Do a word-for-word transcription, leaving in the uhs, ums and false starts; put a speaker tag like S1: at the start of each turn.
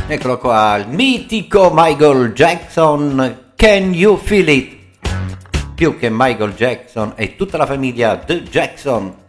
S1: Eccolo qua, il mitico Michael Jackson, Can You Feel It? Più che Michael Jackson e tutta la famiglia The Jackson.